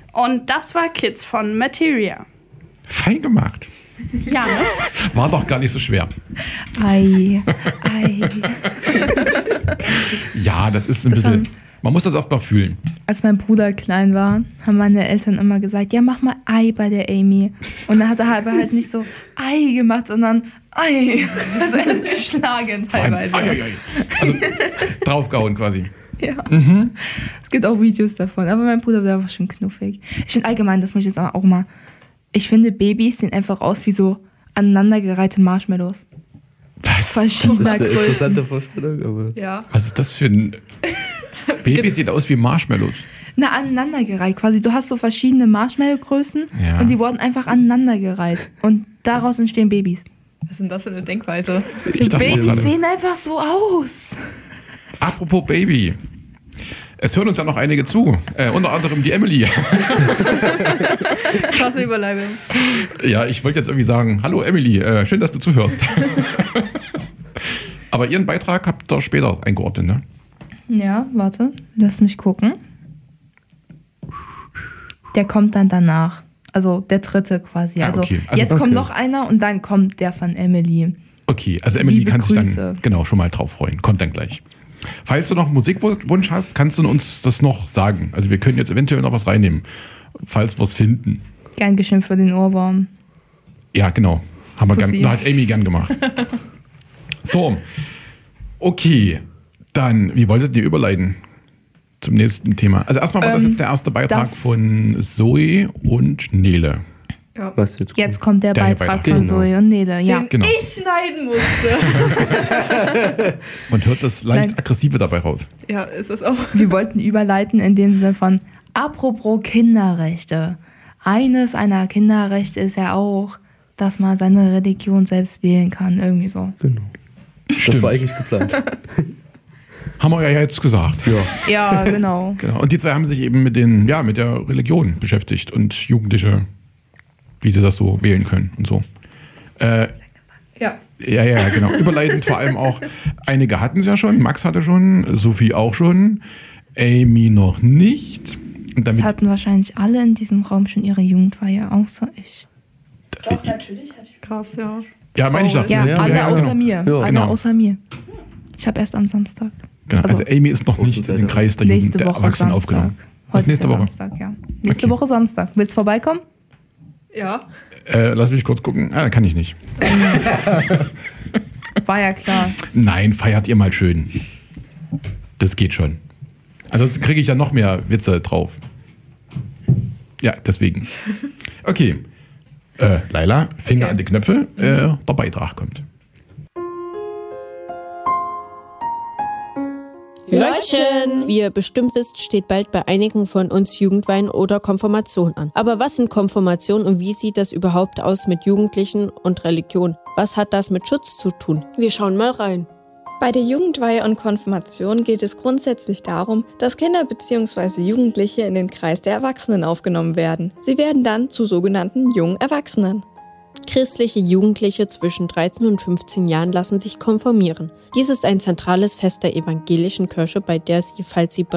Und das war Kids von Materia. Fein gemacht. Ja, ne? War doch gar nicht so schwer. Ei. Ja, das ist ein bisschen... Man muss das erst mal fühlen. Als mein Bruder klein war, haben meine Eltern immer gesagt, ja, mach mal Ei bei der Amy. Und dann hat er halt nicht so Ei gemacht, sondern Ei. Also er hat geschlagen teilweise. Ei. Also draufgehauen quasi. Ja. Es gibt auch Videos davon, aber mein Bruder war einfach schon knuffig. Ich finde allgemein, das möchte ich jetzt auch mal, ich finde Babys sehen einfach aus wie so aneinandergereihte Marshmallows. Was? Verschiedener Das ist eine interessante Größen. Vorstellung, aber... Ja. Was ist das für ein... Baby sieht aus wie Marshmallows. Na, aneinandergereiht quasi. Du hast so verschiedene Marshmallow-Größen Ja. und die wurden einfach aneinandergereiht. Und daraus entstehen Babys. Was ist denn das für eine Denkweise? Ich dachte auch Babys gerade, sehen einfach so aus. apropos Baby. Es hören uns ja noch einige zu. Unter anderem die Emily. Krasse Überleitung. Ja, ich wollte jetzt irgendwie sagen, hallo Emily, schön, dass du zuhörst. Aber ihren Beitrag habt ihr später eingeordnet, ne? Ja, warte. Lass mich gucken. Der kommt dann danach. Also der dritte quasi. Also, okay. Also, jetzt kommt noch einer und dann kommt der von Emily. Okay, also Emily Liebe kann sich Grüße. dann genau schon mal drauf freuen. Kommt dann gleich. Falls du noch einen Musikwunsch hast, kannst du uns das noch sagen. Also wir können jetzt eventuell noch was reinnehmen, falls wir es finden. Gern geschehen für den Ohrwurm. Ja, genau. Haben wir Pussy. gern, hat Amy gern gemacht. So, okay. Dann, wie wolltet ihr überleiten zum nächsten Thema? Also erstmal war das jetzt der erste Beitrag von Zoe und Nele. Ja. Was jetzt? Jetzt kommt der Der Beitrag Beitrag, von genau. Zoe und Nele. Ja. Den Genau. ich schneiden musste. Man hört das leicht Nein. Aggressive dabei raus. Ja, ist das auch. Wir wollten überleiten in dem Sinne von apropos Kinderrechte. Eines einer Kinderrechte ist ja auch, dass man seine Religion selbst wählen kann. Irgendwie so. Genau. Stimmt. Das war eigentlich geplant. Haben wir ja jetzt gesagt. Ja. Ja, genau. Genau. Und die zwei haben sich eben mit mit der Religion beschäftigt und Jugendliche, wie sie das so wählen können und so. Ja. Ja, genau. Überleitend vor allem auch. Einige hatten es ja schon. Max hatte schon, Sophie auch schon, Amy noch nicht. Und Das damit, hatten wahrscheinlich alle in diesem Raum schon ihre Jugendfeier, außer ich. Doch, natürlich hätte ich. Krass, ja. ja, meine ich doch. Ja, Ja, alle ja, außer genau. mir. Ja. Alle Genau. außer mir. Ich habe erst am Samstag. Genau. Also Amy ist noch nicht in den Kreis der Jugend Nächste der Woche Erwachsenen Samstag. aufgenommen. Heute Was nächste ist der Woche? Samstag, ja. Nächste Okay. Woche Samstag. Willst du vorbeikommen? Ja. Lass mich kurz gucken. Kann ich nicht. War ja klar. Nein, feiert ihr mal schön. Das geht schon. Ansonsten kriege ich ja noch mehr Witze drauf. Ja, deswegen. Okay. Laila, Finger Okay. an die Knöpfe. Der Beitrag kommt. Leutchen! Wie ihr bestimmt wisst, steht bald bei einigen von uns Jugendweihen oder Konfirmation an. Aber was sind Konfirmation und wie sieht das überhaupt aus mit Jugendlichen und Religion? Was hat das mit Schutz zu tun? Wir schauen mal rein. Bei der Jugendweihe und Konfirmation geht es grundsätzlich darum, dass Kinder bzw. Jugendliche in den Kreis der Erwachsenen aufgenommen werden. Sie werden dann zu sogenannten jungen Erwachsenen. Christliche Jugendliche zwischen 13 und 15 Jahren lassen sich konfirmieren. Dies ist ein zentrales Fest der evangelischen Kirche, bei der sie, falls sie